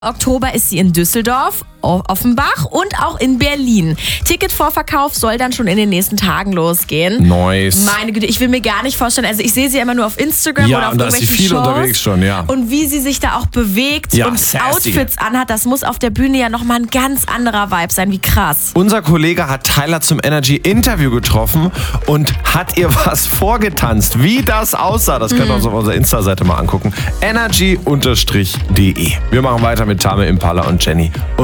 Oktober ist sie in Düsseldorf, Offenbach und auch in Berlin. Ticketvorverkauf soll dann schon in den nächsten Tagen losgehen. Nice. Meine Güte, ich will mir gar nicht vorstellen, also ich sehe sie immer nur auf Instagram oder auf und da ist sie irgendwelchen viel Shows. unterwegs schon, ja. Und wie sie sich da auch bewegt und sassy. Outfits anhat, das muss auf der Bühne ja nochmal ein ganz anderer Vibe sein, wie krass. Unser Kollege hat Tyler zum Energy-Interview getroffen und hat ihr was vorgetanzt. Wie das aussah, das könnt ihr uns auf unserer Insta-Seite mal angucken. energy_de. Wir machen weiter mit Tame Impala und Jenny.